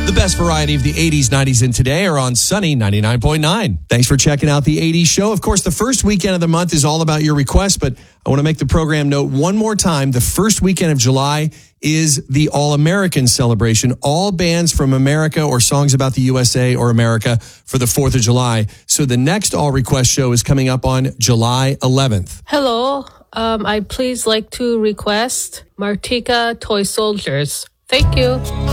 The best variety of the 80s, 90s, and today are on Sunny 99.9. Thanks for checking out the 80s show. Of course, the first weekend of the month is all about your requests, but I want to make the program note one more time. The first weekend of July is the All-American celebration. All bands from America or songs about the USA or America for the 4th of July. So the next All Request show is coming up on July 11th. Hello. I please like to request Martika Toy Soldiers. Thank you.